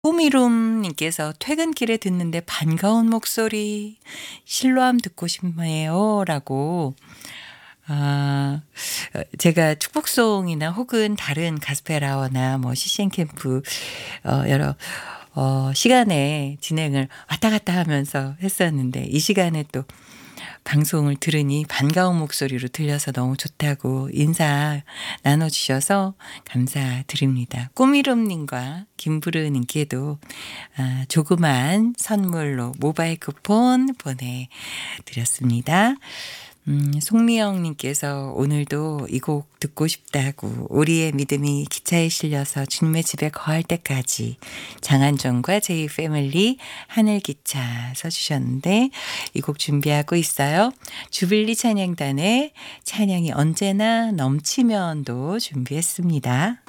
꾸미룸님께서 "퇴근길에 듣는데 반가운 목소리. 실로암 듣고 싶네요."라고. 아 제가 축복송이나 혹은 다른 가스펠 아워나 뭐 CCM 캠프 여러 시간에 진행을 왔다 갔다 하면서 했었는데 이 시간에 또 방송을 들으니 반가운 목소리로 들려서 너무 좋다고 인사 나눠 주셔서 감사드립니다. 꾸미름님과 김부르님께도 조그만 선물로 모바일 쿠폰 보내드렸습니다. 송미영님께서 오늘도 이 곡 듣고 싶다고 우리의 믿음이 기차에 실려서 주님의 집에 거할 때까지 장한정과 제이 패밀리 하늘기차 써주셨는데 이 곡 준비하고 있어요. 주빌리 찬양단의 찬양이 언제나 넘치면도 준비했습니다.